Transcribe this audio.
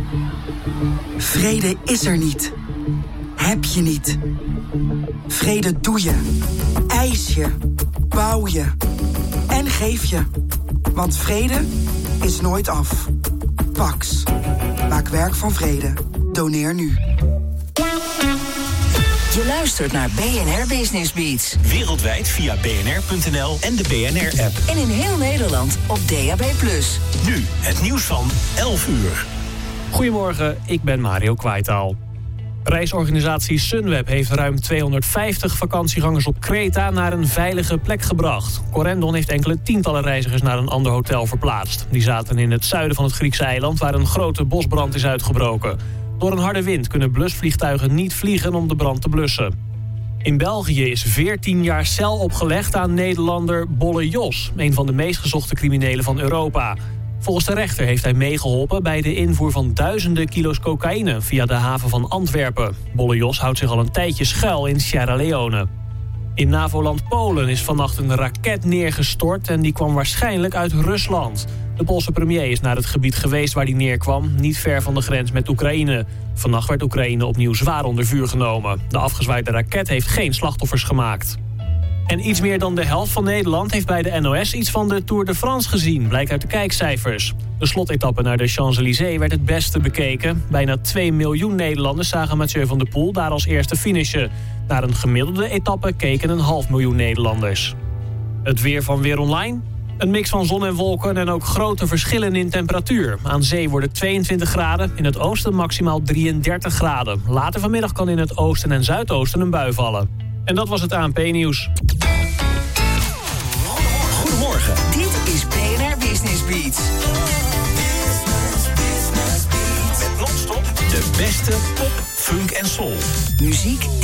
Vrede is er niet. Heb je niet. Vrede doe je. Eis je. Bouw je. En geef je. Want vrede is nooit af. Pax. Maak werk van vrede. Doneer nu. Je luistert naar BNR Business Beats. Wereldwijd via bnr.nl en de BNR-app. En in heel Nederland op DAB+. Nu het nieuws van 11 uur. Goedemorgen, ik ben Mario Kwaitaal. Reisorganisatie Sunweb heeft ruim 250 vakantiegangers op Kreta naar een veilige plek gebracht. Corendon heeft enkele tientallen reizigers naar een ander hotel verplaatst. Die zaten in het zuiden van het Griekse eiland waar een grote bosbrand is uitgebroken. Door een harde wind kunnen blusvliegtuigen niet vliegen om de brand te blussen. In België is 14 jaar cel opgelegd aan Nederlander Bolle Jos, een van de meest gezochte criminelen van Europa. Volgens de rechter heeft hij meegeholpen bij de invoer van duizenden kilo's cocaïne via de haven van Antwerpen. Bolle Jos houdt zich al een tijdje schuil in Sierra Leone. In NAVO-land Polen is vannacht een raket neergestort en die kwam waarschijnlijk uit Rusland. De Poolse premier is naar het gebied geweest waar die neerkwam, niet ver van de grens met Oekraïne. Vannacht werd Oekraïne opnieuw zwaar onder vuur genomen. De afgezwaaide raket heeft geen slachtoffers gemaakt. En iets meer dan de helft van Nederland heeft bij de NOS iets van de Tour de France gezien, blijkt uit de kijkcijfers. De slotetappe naar de Champs-Élysées werd het beste bekeken. Bijna 2 miljoen Nederlanders zagen Mathieu van der Poel daar als eerste finishen. Naar een gemiddelde etappe keken 500.000 Nederlanders. Het weer van Weer Online. Een mix van zon en wolken en ook grote verschillen in temperatuur. Aan zee worden 22 graden, in het oosten maximaal 33 graden. Later vanmiddag kan in het oosten en zuidoosten een bui vallen. En dat was het ANP-nieuws. Goedemorgen. Dit is BNR Business Beats. Met non-stop de beste pop, funk en soul. Muziek